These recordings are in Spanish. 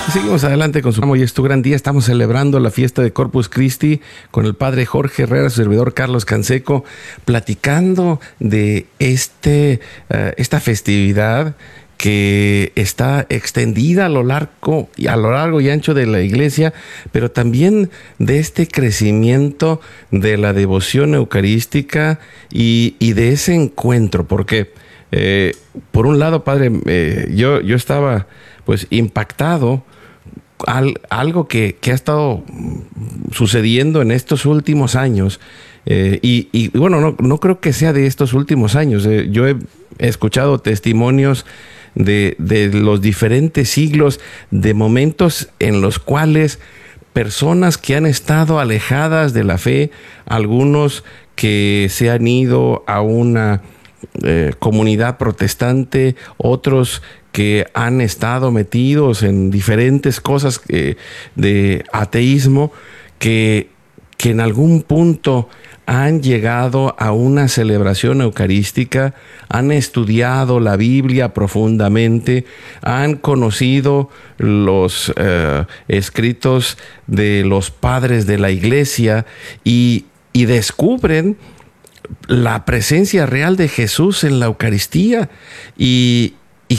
Seguimos adelante con su programa. Hoy es tu gran día. Estamos celebrando la fiesta de Corpus Christi con el padre Jorge Herrera, su servidor Carlos Canseco, platicando de esta festividad que está extendida a lo largo y ancho de la iglesia, pero también de este crecimiento de la devoción eucarística y de ese encuentro, porque por un lado, padre, yo estaba pues impactado algo que ha estado sucediendo en estos últimos años. Y bueno, no creo que sea de estos últimos años. Yo he escuchado testimonios de los diferentes siglos, de momentos en los cuales personas que han estado alejadas de la fe, algunos que se han ido a una comunidad protestante, otros que han estado metidos en diferentes cosas de ateísmo, que en algún punto han llegado a una celebración eucarística, han estudiado la Biblia profundamente, han conocido los escritos de los padres de la iglesia y descubren la presencia real de Jesús en la Eucaristía y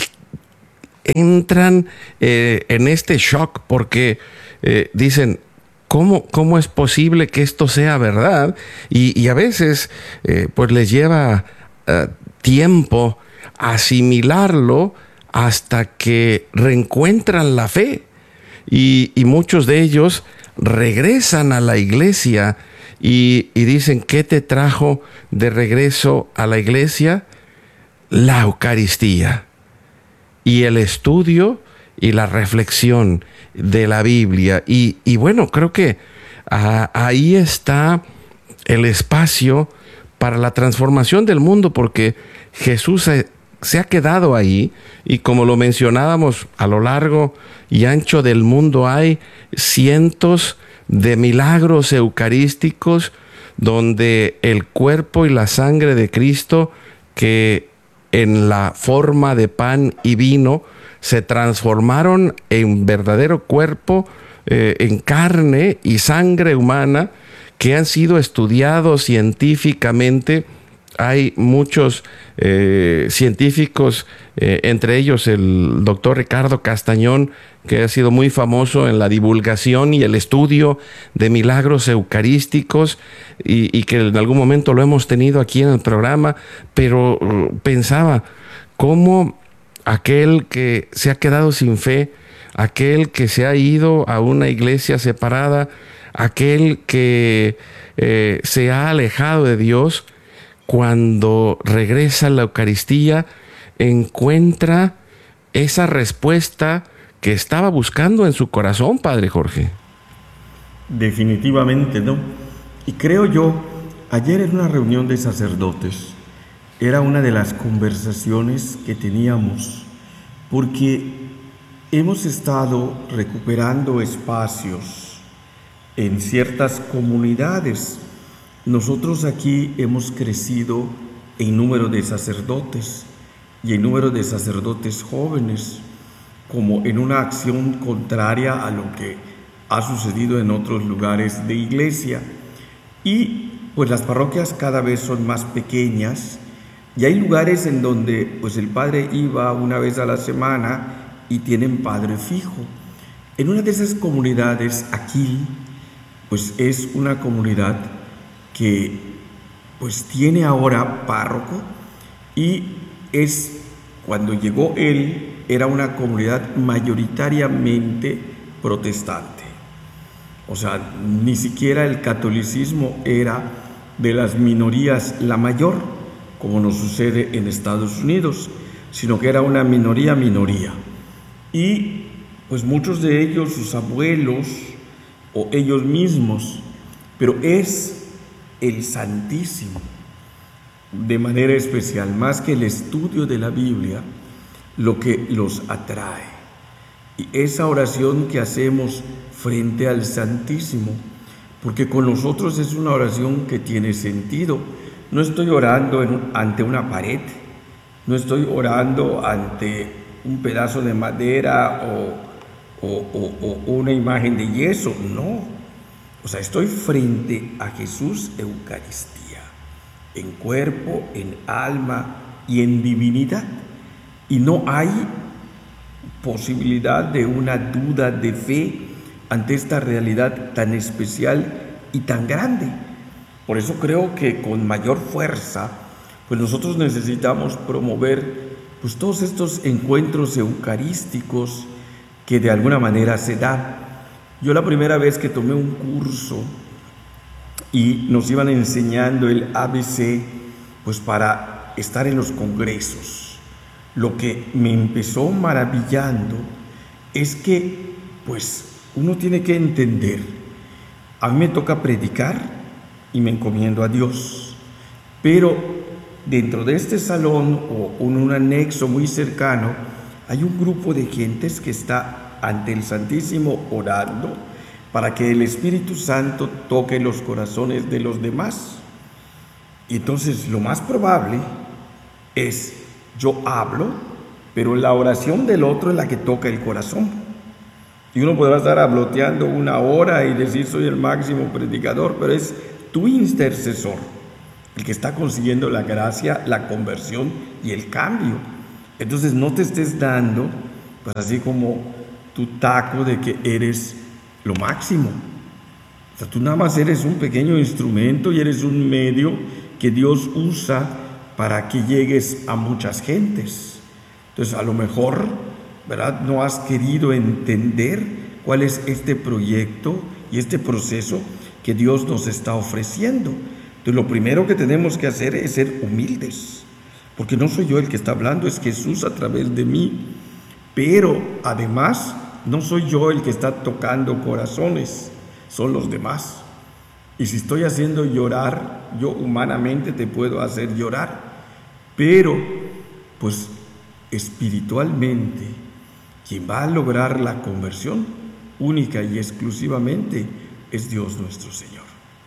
entran en este shock porque dicen, ¿cómo es posible que esto sea verdad? Y a veces pues les lleva tiempo asimilarlo hasta que reencuentran la fe y muchos de ellos regresan a la iglesia y dicen, ¿qué te trajo de regreso a la iglesia? La Eucaristía y el estudio y la reflexión de la Biblia. Y bueno, creo que ahí está el espacio para la transformación del mundo, porque Jesús se ha quedado ahí, y como lo mencionábamos, a lo largo y ancho del mundo hay cientos de milagros eucarísticos donde el cuerpo y la sangre de Cristo, que en la forma de pan y vino se transformaron en verdadero cuerpo, en carne y sangre humana, que han sido estudiados científicamente. Hay muchos científicos, entre ellos el doctor Ricardo Castañón, que ha sido muy famoso en la divulgación y el estudio de milagros eucarísticos, y que en algún momento lo hemos tenido aquí en el programa, pero pensaba cómo aquel que se ha quedado sin fe, aquel que se ha ido a una iglesia separada, aquel que se ha alejado de Dios, cuando regresa a la Eucaristía, encuentra esa respuesta que estaba buscando en su corazón, Padre Jorge. Definitivamente no. Y creo yo, ayer en una reunión de sacerdotes, era una de las conversaciones que teníamos, porque hemos estado recuperando espacios en ciertas comunidades. Nosotros aquí hemos crecido en número de sacerdotes y en número de sacerdotes jóvenes, como en una acción contraria a lo que ha sucedido en otros lugares de iglesia. Y pues las parroquias cada vez son más pequeñas, y hay lugares en donde pues el padre iba una vez a la semana y tienen padre fijo. En una de esas comunidades aquí, pues es una comunidad que pues tiene ahora párroco, y cuando llegó él, era una comunidad mayoritariamente protestante. O sea, ni siquiera el catolicismo era de las minorías la mayor, como nos sucede en Estados Unidos, sino que era una minoría. Y pues muchos de ellos, sus abuelos o ellos mismos, pero es el Santísimo, de manera especial, más que el estudio de la Biblia, lo que los atrae. Y esa oración que hacemos frente al Santísimo, porque con nosotros es una oración que tiene sentido. No estoy orando ante una pared, no estoy orando ante un pedazo de madera o una imagen de yeso, no. O sea, estoy frente a Jesús Eucaristía, en cuerpo, en alma y en divinidad. Y no hay posibilidad de una duda de fe ante esta realidad tan especial y tan grande. Por eso creo que con mayor fuerza, pues nosotros necesitamos promover pues todos estos encuentros eucarísticos que de alguna manera se dan. Yo la primera vez que tomé un curso y nos iban enseñando el ABC, pues para estar en los congresos, lo que me empezó maravillando es que pues uno tiene que entender, a mí me toca predicar y me encomiendo a Dios, pero dentro de este salón o en un anexo muy cercano hay un grupo de gentes que está ante el Santísimo orando para que el Espíritu Santo toque los corazones de los demás. Y entonces lo más probable es, yo hablo, pero la oración del otro es la que toca el corazón. Y uno podrá estar habloteando una hora y decir soy el máximo predicador, pero es tu intercesor el que está consiguiendo la gracia, la conversión y el cambio. Entonces no te estés dando, pues así como tu taco de que eres lo máximo. O sea, tú nada más eres un pequeño instrumento y eres un medio que Dios usa para que llegues a muchas gentes. Entonces a lo mejor, ¿verdad?, no has querido entender cuál es este proyecto y este proceso que Dios nos está ofreciendo. Entonces lo primero que tenemos que hacer es ser humildes, porque no soy yo el que está hablando, es Jesús a través de mí. Pero además no soy yo el que está tocando corazones, son los demás. Y si estoy haciendo llorar, yo humanamente te puedo hacer llorar, pero pues espiritualmente quien va a lograr la conversión única y exclusivamente es Dios nuestro Señor.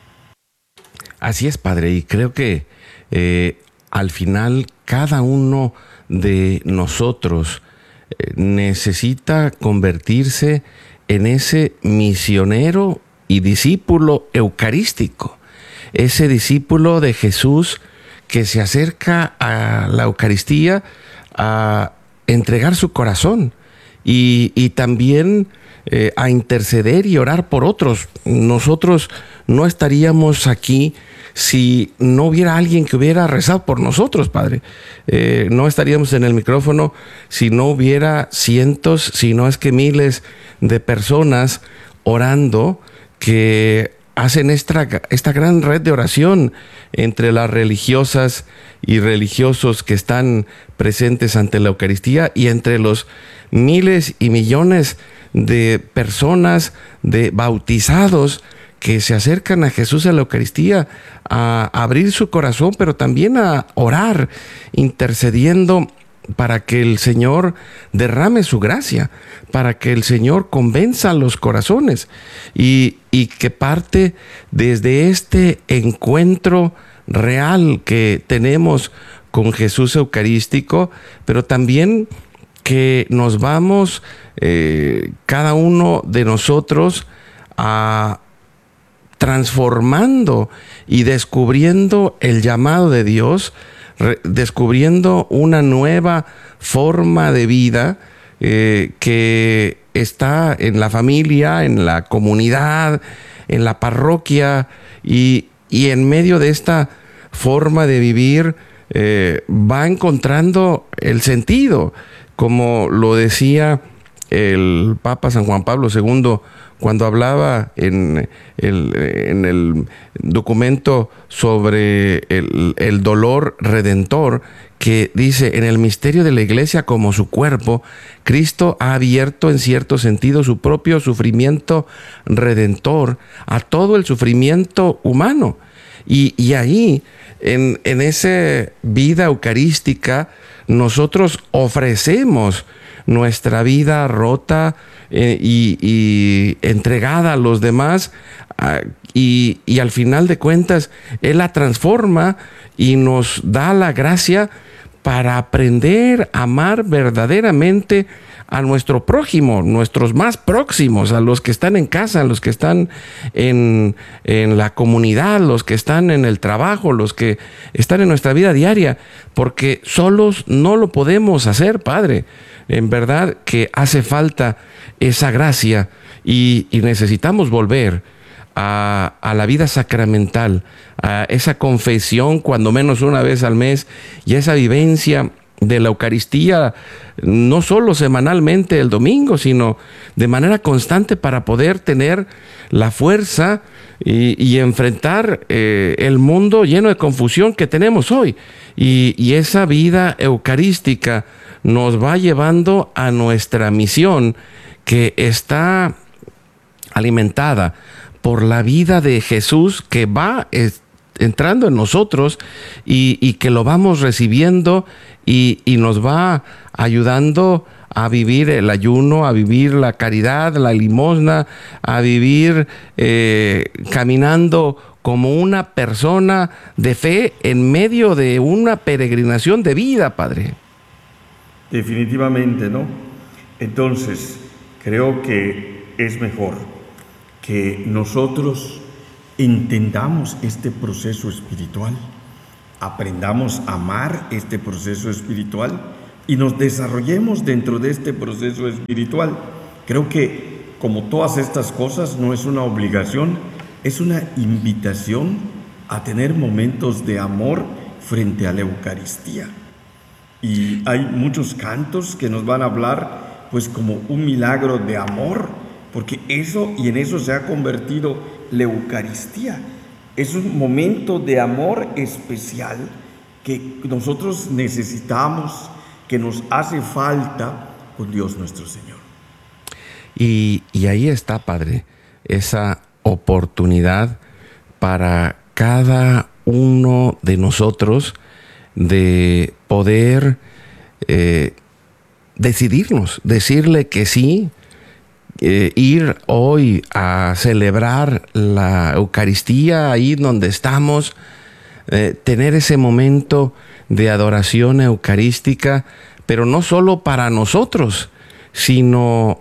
Así es, Padre, y creo que al final cada uno de nosotros necesita convertirse en ese misionero y discípulo eucarístico, ese discípulo de Jesús que se acerca a la Eucaristía a entregar su corazón y también a interceder y orar por otros. Nosotros no estaríamos aquí si no hubiera alguien que hubiera rezado por nosotros, Padre. No estaríamos en el micrófono si no hubiera cientos, si no es que miles de personas orando que hacen esta gran red de oración entre las religiosas y religiosos que están presentes ante la Eucaristía y entre los miles y millones de personas, de bautizados que se acercan a Jesús a la Eucaristía a abrir su corazón, pero también a orar, intercediendo para que el Señor derrame su gracia, para que el Señor convenza los corazones y que parte desde este encuentro real que tenemos con Jesús Eucarístico, pero también que nos vamos cada uno de nosotros a transformando y descubriendo el llamado de Dios, descubriendo una nueva forma de vida que está en la familia, en la comunidad, en la parroquia y en medio de esta forma de vivir va encontrando el sentido, como lo decía el Papa San Juan Pablo II cuando hablaba en el documento sobre el dolor redentor, que dice: en el misterio de la Iglesia como su cuerpo, Cristo ha abierto en cierto sentido su propio sufrimiento redentor a todo el sufrimiento humano. Y ahí, en esa vida eucarística, nosotros ofrecemos nuestra vida rota y entregada a los demás, y al final de cuentas Él la transforma y nos da la gracia para aprender a amar verdaderamente a nuestro prójimo, nuestros más próximos, a los que están en casa, a los que están en la comunidad, los que están en el trabajo, los que están en nuestra vida diaria, porque solos no lo podemos hacer, Padre. En verdad que hace falta esa gracia y necesitamos volver a la vida sacramental, a esa confesión cuando menos una vez al mes y esa vivencia de la Eucaristía, no solo semanalmente el domingo, sino de manera constante para poder tener la fuerza y enfrentar el mundo lleno de confusión que tenemos hoy. Y esa vida eucarística nos va llevando a nuestra misión, que está alimentada por la vida de Jesús, que va entrando en nosotros y que lo vamos recibiendo y nos va ayudando a vivir el ayuno, a vivir la caridad, la limosna, a vivir caminando como una persona de fe en medio de una peregrinación de vida, Padre. Definitivamente, ¿no? Entonces, creo que es mejor que nosotros entendamos este proceso espiritual, aprendamos a amar este proceso espiritual y nos desarrollemos dentro de este proceso espiritual. Creo que, como todas estas cosas, no es una obligación, es una invitación a tener momentos de amor frente a la Eucaristía. Y hay muchos cantos que nos van a hablar pues como un milagro de amor, porque en eso se ha convertido la Eucaristía. Es un momento de amor especial que nosotros necesitamos, que nos hace falta con Dios nuestro Señor. Y ahí está, Padre, esa oportunidad para cada uno de nosotros de poder decidirnos, decirle que sí, ir hoy a celebrar la Eucaristía ahí donde estamos, tener ese momento de adoración eucarística, pero no solo para nosotros, sino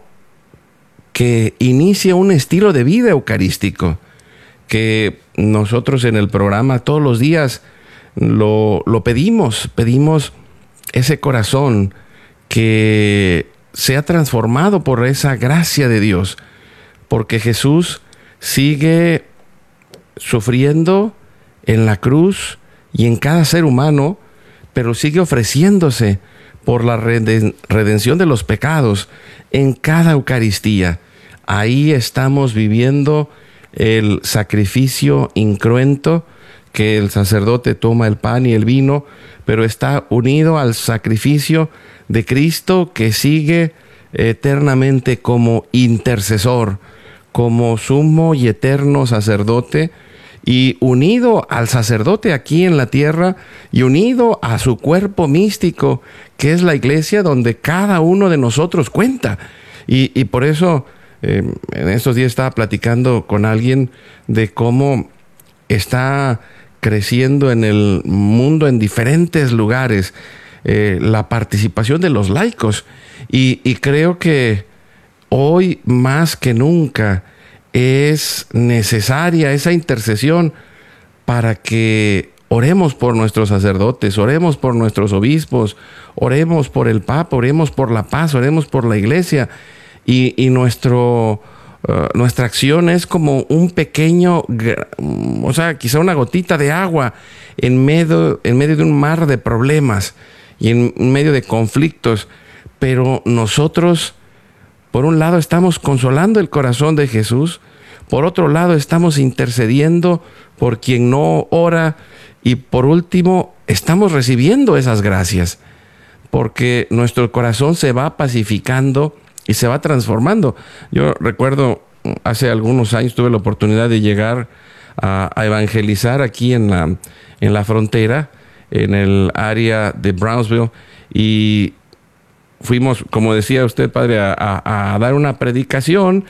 que inicie un estilo de vida eucarístico, que nosotros en el programa todos los días lo pedimos ese corazón que sea transformado por esa gracia de Dios, porque Jesús sigue sufriendo en la cruz y en cada ser humano, pero sigue ofreciéndose por la redención de los pecados en cada Eucaristía. Ahí estamos viviendo el sacrificio incruento, que el sacerdote toma el pan y el vino, pero está unido al sacrificio de Cristo, que sigue eternamente como intercesor, como sumo y eterno sacerdote, y unido al sacerdote aquí en la tierra y unido a su cuerpo místico, que es la iglesia, donde cada uno de nosotros cuenta. Y por eso en estos días estaba platicando con alguien de cómo está creciendo en el mundo, en diferentes lugares, la participación de los laicos. Y creo que hoy más que nunca es necesaria esa intercesión para que oremos por nuestros sacerdotes, oremos por nuestros obispos, oremos por el Papa, oremos por la paz, oremos por la iglesia. Y nuestra acción es como un pequeño, quizá una gotita de agua en medio de un mar de problemas y en medio de conflictos. Pero nosotros, por un lado, estamos consolando el corazón de Jesús, por otro lado, estamos intercediendo por quien no ora, y por último, estamos recibiendo esas gracias, porque nuestro corazón se va pacificando y se va transformando. Yo recuerdo, hace algunos años tuve la oportunidad de llegar a evangelizar aquí en la frontera, en el área de Brownsville, y fuimos, como decía usted, Padre, a dar una predicación,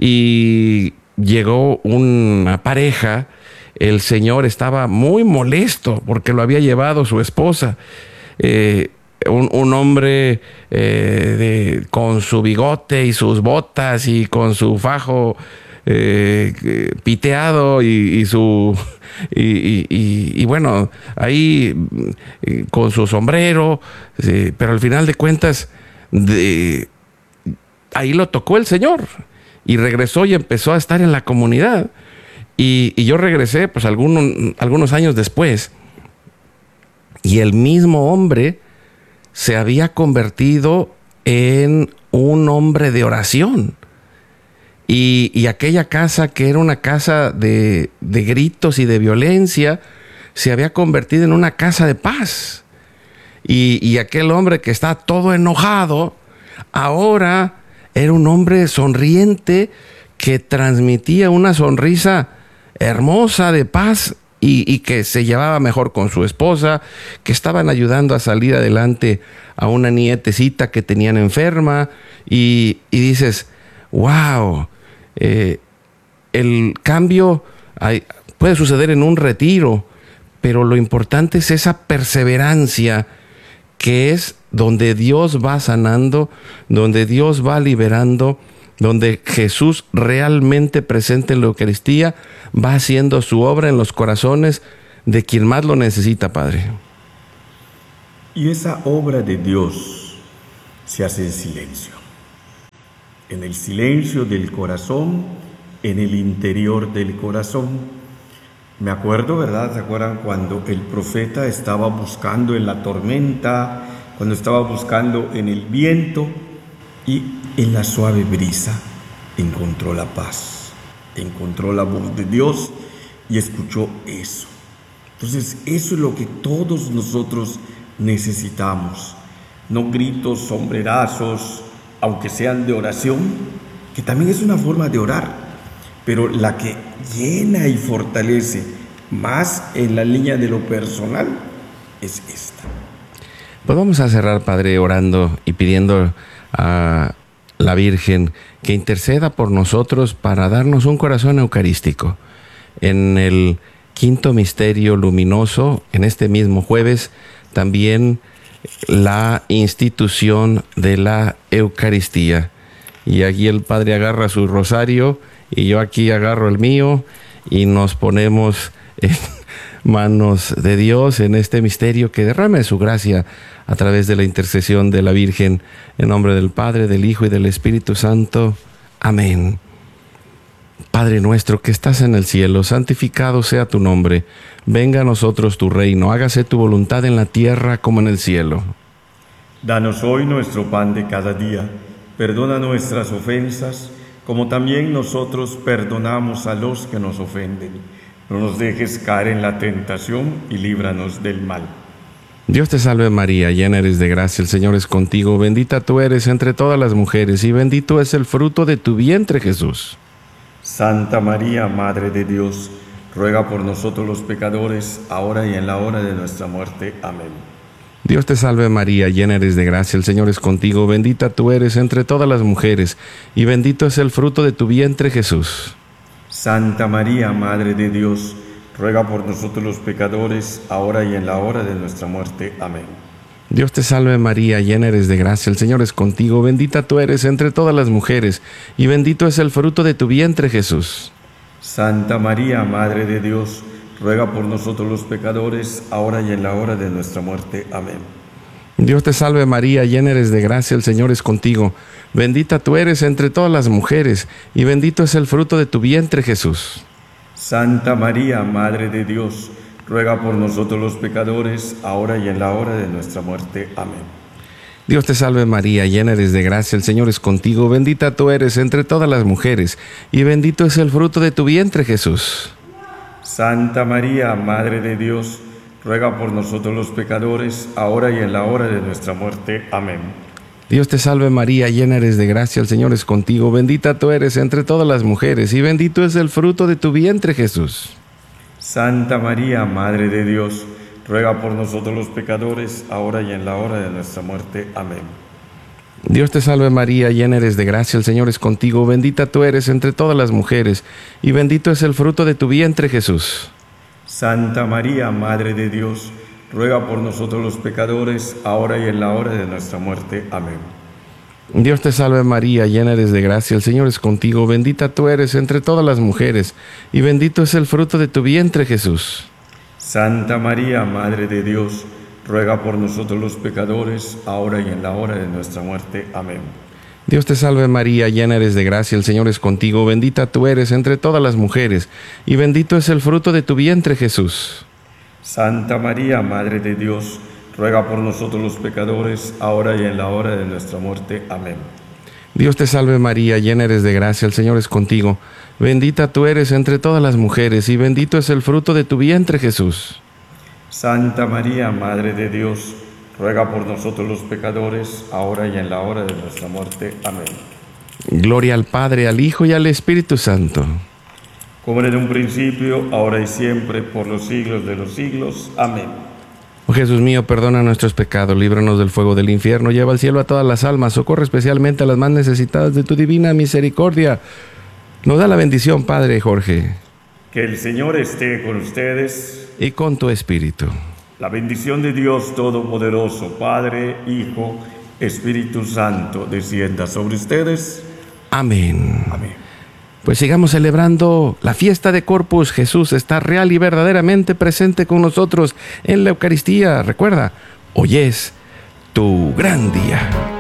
y llegó una pareja. El señor estaba muy molesto porque lo había llevado su esposa. un hombre con su bigote y sus botas y con su fajo piteado y bueno, ahí con su sombrero, pero al final de cuentas ahí lo tocó el Señor y regresó y empezó a estar en la comunidad. Y yo regresé pues algunos años después, y el mismo hombre se había convertido en un hombre de oración. Y aquella casa, que era una casa de gritos y de violencia, se había convertido en una casa de paz. Y aquel hombre que está todo enojado, ahora era un hombre sonriente que transmitía una sonrisa hermosa de paz y que se llevaba mejor con su esposa, que estaban ayudando a salir adelante a una nietecita que tenían enferma. Y dices, wow, el cambio puede suceder en un retiro, pero lo importante es esa perseverancia, que es donde Dios va sanando, donde Dios va liberando, donde Jesús realmente presente en la Eucaristía va haciendo su obra en los corazones de quien más lo necesita, Padre. Y esa obra de Dios se hace en silencio. En el silencio del corazón, en el interior del corazón. Me acuerdo, ¿verdad? ¿Se acuerdan cuando el profeta estaba buscando en la tormenta, cuando estaba buscando en el viento, y en la suave brisa encontró la paz, encontró la voz de Dios y escuchó eso? Entonces, eso es lo que todos nosotros necesitamos. No gritos, sombrerazos, aunque sean de oración, que también es una forma de orar, pero la que llena y fortalece más en la línea de lo personal es esta. Pues vamos a cerrar, Padre, orando y pidiendo a la Virgen que interceda por nosotros para darnos un corazón eucarístico. En el quinto misterio luminoso, en este mismo jueves, también la institución de la Eucaristía. Y aquí el Padre agarra su rosario y yo aquí agarro el mío y nos ponemos en manos de Dios en este misterio, que derrame su gracia a través de la intercesión de la Virgen, en nombre del Padre, del Hijo y del Espíritu Santo. Amén. Padre nuestro que estás en el cielo, santificado sea tu nombre. Venga a nosotros tu reino, hágase tu voluntad en la tierra como en el cielo. Danos hoy nuestro pan de cada día. Perdona nuestras ofensas, como también nosotros perdonamos a los que nos ofenden. No nos dejes caer en la tentación y líbranos del mal. Dios te salve María, llena eres de gracia, el Señor es contigo. Bendita tú eres entre todas las mujeres y bendito es el fruto de tu vientre, Jesús. Santa María, Madre de Dios, ruega por nosotros los pecadores, ahora y en la hora de nuestra muerte. Amén. Dios te salve María, llena eres de gracia, el Señor es contigo. Bendita tú eres entre todas las mujeres y bendito es el fruto de tu vientre, Jesús. Santa María, Madre de Dios, ruega por nosotros los pecadores, ahora y en la hora de nuestra muerte. Amén. Dios te salve María, llena eres de gracia, el Señor es contigo. Bendita tú eres entre todas las mujeres y bendito es el fruto de tu vientre, Jesús. Santa María, Madre de Dios, ruega por nosotros los pecadores, ahora y en la hora de nuestra muerte. Amén. Dios te salve María, llena eres de gracia, el Señor es contigo. Bendita tú eres entre todas las mujeres y bendito es el fruto de tu vientre, Jesús. Santa María, Madre de Dios, ruega por nosotros los pecadores, ahora y en la hora de nuestra muerte. Amén. Dios te salve María, llena eres de gracia, el Señor es contigo. Bendita tú eres entre todas las mujeres y bendito es el fruto de tu vientre, Jesús. Santa María, Madre de Dios, ruega por nosotros los pecadores, ahora y en la hora de nuestra muerte. Amén. Dios te salve María, llena eres de gracia, el Señor es contigo. Bendita tú eres entre todas las mujeres y bendito es el fruto de tu vientre, Jesús. Santa María, Madre de Dios, ruega por nosotros los pecadores, ahora y en la hora de nuestra muerte. Amén. Dios te salve María, llena eres de gracia, el Señor es contigo. Bendita tú eres entre todas las mujeres y bendito es el fruto de tu vientre, Jesús. Santa María, Madre de Dios, ruega por nosotros los pecadores, ahora y en la hora de nuestra muerte. Amén. Dios te salve María, llena eres de gracia, el Señor es contigo, bendita tú eres entre todas las mujeres, y bendito es el fruto de tu vientre, Jesús. Santa María, Madre de Dios, ruega por nosotros los pecadores, ahora y en la hora de nuestra muerte. Amén. Dios te salve María, llena eres de gracia, el Señor es contigo, bendita tú eres entre todas las mujeres, y bendito es el fruto de tu vientre, Jesús. Santa María, Madre de Dios, ruega por nosotros los pecadores, ahora y en la hora de nuestra muerte. Amén. Dios te salve María, llena eres de gracia, el Señor es contigo, bendita tú eres entre todas las mujeres, y bendito es el fruto de tu vientre, Jesús. Santa María, Madre de Dios, ruega por nosotros los pecadores, ahora y en la hora de nuestra muerte. Amén. Gloria al Padre, al Hijo y al Espíritu Santo. Como era en un principio, ahora y siempre, por los siglos de los siglos. Amén. Oh Jesús mío, perdona nuestros pecados, líbranos del fuego del infierno, lleva al cielo a todas las almas, socorre especialmente a las más necesitadas de tu divina misericordia. Nos da la bendición, Padre Jorge. Que el Señor esté con ustedes. Y con tu espíritu. La bendición de Dios Todopoderoso, Padre, Hijo, Espíritu Santo, descienda sobre ustedes. Amén. Amén. Pues sigamos celebrando la fiesta de Corpus. Jesús está real y verdaderamente presente con nosotros en la Eucaristía. Recuerda, hoy es tu gran día.